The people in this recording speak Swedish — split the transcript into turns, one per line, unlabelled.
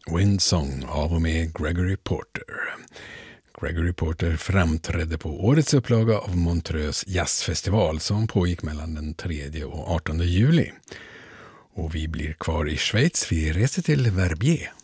Windsong av och med Gregory Porter. Gregory Porter framträdde på årets upplaga av Montreux jazzfestival som pågick mellan den 3 och 18 juli. Och vi blir kvar i Schweiz, vi reser till Verbier.